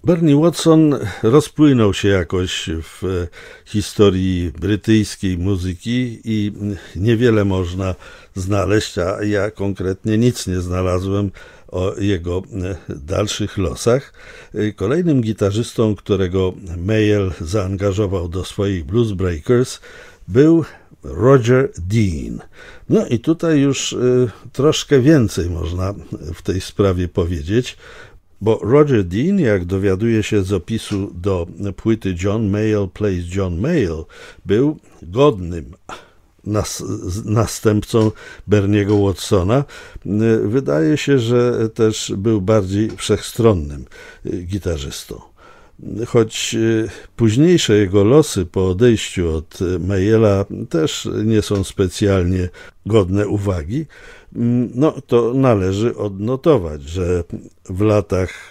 Bernie Watson rozpłynął się jakoś w historii brytyjskiej muzyki i niewiele można znaleźć, a ja konkretnie nic nie znalazłem o jego dalszych losach. Kolejnym gitarzystą, którego Mayall zaangażował do swoich Blues Breakers, był Roger Dean. No i tutaj już troszkę więcej można w tej sprawie powiedzieć, bo Roger Dean, jak dowiaduje się z opisu do płyty John Mayall Plays John Mayall, był godnym następcą Berniego Watsona. Wydaje się, że też był bardziej wszechstronnym gitarzystą. Choć późniejsze jego losy po odejściu od Mayalla też nie są specjalnie godne uwagi, no to należy odnotować, że w latach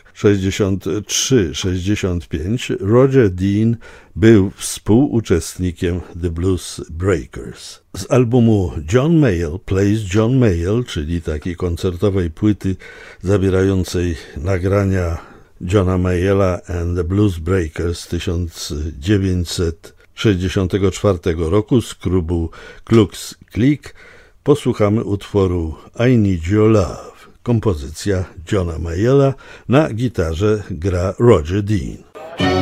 63-65 Roger Dean był współuczestnikiem The Blues Breakers. Z albumu John Mayall Plays John Mayall, czyli takiej koncertowej płyty zawierającej nagrania Johna Mayalla and the Blues Breakers 1964 roku z klubu Klux Klik, posłuchamy utworu I Need Your Love. Kompozycja Johna Mayalla, na gitarze gra Roger Dean.